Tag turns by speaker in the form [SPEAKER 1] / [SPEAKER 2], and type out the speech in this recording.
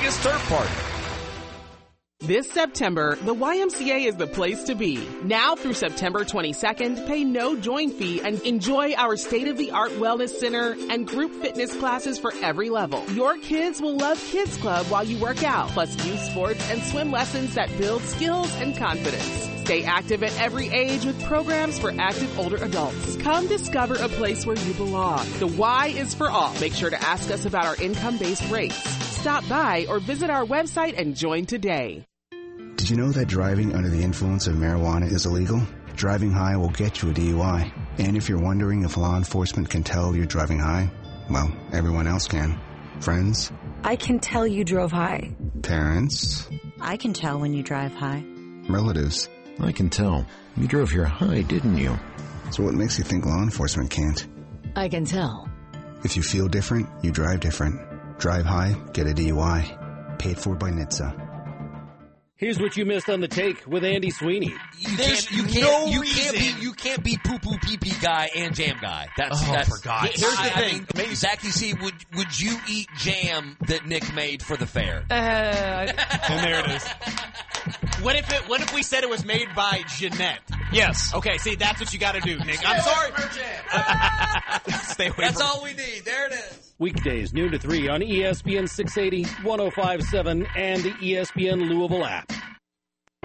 [SPEAKER 1] biggest turf party.
[SPEAKER 2] This September, the YMCA is the place to be. Now through September 22nd, pay no join fee and enjoy our state-of-the-art wellness center and group fitness classes for every level. Your kids will love Kids Club while you work out, plus youth sports and swim lessons that build skills and confidence. Stay active at every age with programs for active older adults. Come discover a place where you belong. The Y is for all. Make sure to ask us about our income-based rates. Stop by or visit our website and join today.
[SPEAKER 3] Did you know that driving under the influence of marijuana is illegal? Driving high will get you a DUI. And if you're wondering if law enforcement can tell you're driving high, well, everyone else can. Friends?
[SPEAKER 4] I can tell you drove high.
[SPEAKER 3] Parents?
[SPEAKER 4] I can tell when you drive high.
[SPEAKER 3] Relatives?
[SPEAKER 5] I can tell. You drove here high, didn't you?
[SPEAKER 3] So what makes you think law enforcement can't?
[SPEAKER 4] I can tell.
[SPEAKER 3] If you feel different, you drive different. Drive high, get a DUI. Paid for by NHTSA.
[SPEAKER 6] Here's what you missed on The Take with Andy Sweeney.
[SPEAKER 1] You can't be poo-poo pee-pee guy and jam guy. That's
[SPEAKER 7] for God's sake.
[SPEAKER 1] Here's the thing. Maybe Zachy C, would you eat jam that Nick made for the fair?
[SPEAKER 7] And there it is. What if we said it was made by Jeanette?
[SPEAKER 8] Yes.
[SPEAKER 7] Okay, see, that's what you got to do, Nick. I'm sorry. Stay away
[SPEAKER 1] That's
[SPEAKER 7] from
[SPEAKER 1] all we need. There it is.
[SPEAKER 6] Weekdays, noon to 3 on ESPN 680, 105.7, and the ESPN Louisville app.